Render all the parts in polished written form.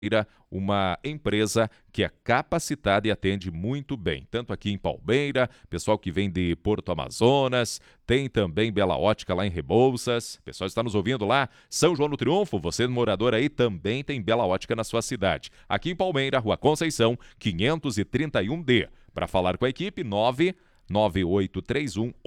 uma empresa que é capacitada e atende muito bem, tanto aqui em Palmeira, pessoal que vem de Porto Amazonas, tem também Bela Ótica lá em Rebouças, pessoal está nos ouvindo lá, São João do Triunfo, você morador aí também tem Bela Ótica na sua cidade. Aqui em Palmeira, Rua Conceição, 531D. Para falar com a equipe, 99831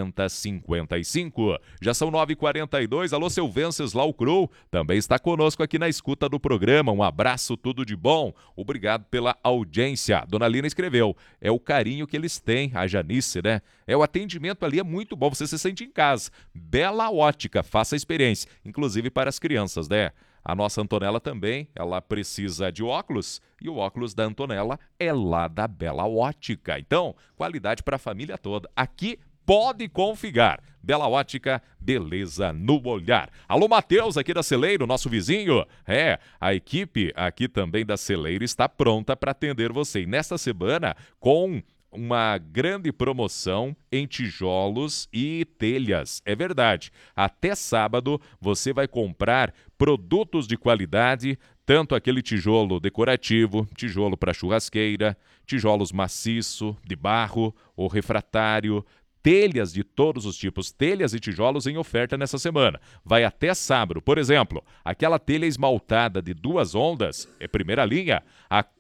8055. Já são 9h42. Alô, seu Venceslau Crow, também está conosco aqui na escuta do programa. Um abraço, tudo de bom. Obrigado pela audiência. Dona Lina escreveu, é o carinho que eles têm, a Janice, né? O atendimento ali é muito bom, você se sente em casa. Bela Ótica, faça a experiência, inclusive para as crianças, né? A nossa Antonella também, ela precisa de óculos e o óculos da Antonella é lá da Bela Ótica. Então, qualidade para a família toda. Aqui pode confiar. Bela Ótica, beleza no olhar. Alô, Matheus, aqui da Celeiro, nosso vizinho. A equipe aqui também da Celeiro está pronta para atender você. E nesta semana, com uma grande promoção em tijolos e telhas. É verdade. Até sábado você vai comprar produtos de qualidade, tanto aquele tijolo decorativo, tijolo para churrasqueira, tijolos maciço, de barro ou refratário, telhas de todos os tipos, telhas e tijolos em oferta nessa semana. Vai até sábado. Por exemplo, aquela telha esmaltada de 2 ondas, é primeira linha, a R$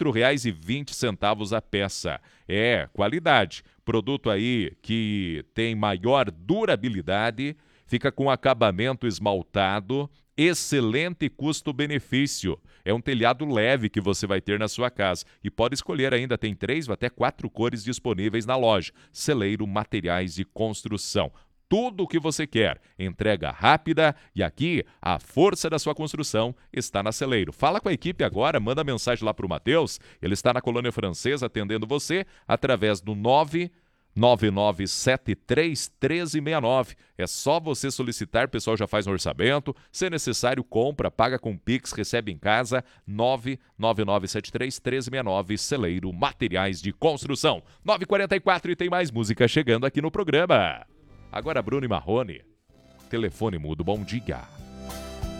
4,20 a peça. É qualidade. Produto aí que tem maior durabilidade, fica com acabamento esmaltado, excelente custo-benefício. É um telhado leve que você vai ter na sua casa. E pode escolher ainda, tem 3 ou até 4 cores disponíveis na loja. Celeiro Materiais de Construção. Tudo o que você quer. Entrega rápida e aqui a força da sua construção está na Celeiro. Fala com a equipe agora, manda mensagem lá para o Matheus. Ele está na Colônia Francesa atendendo você através do 999731369. É só você solicitar, o pessoal já faz um orçamento. Se necessário, compra, paga com Pix, recebe em casa. 999731369, Celeiro Materiais de Construção. 9h44 e tem mais música chegando aqui no programa. Agora Bruno e Marrone. Telefone mudo, bom dia.